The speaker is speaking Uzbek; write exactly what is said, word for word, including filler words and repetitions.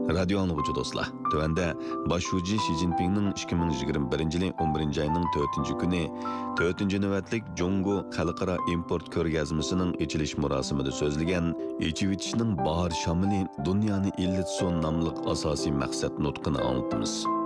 Radio anlıqçı dostlar. Tövende başucu Xi Jinping'nin ikki ming yigirma birinchi yili o'n birinchi ayning to'rtinchi kuni to'rtinchi navbatlik Jongo Xalqaro import ko'rgazmasining ochilish marosimida so'zlagan Echivitishning bahor shamili dunyoni illatson nomli asosiy maqsad nutqini anlatamiz.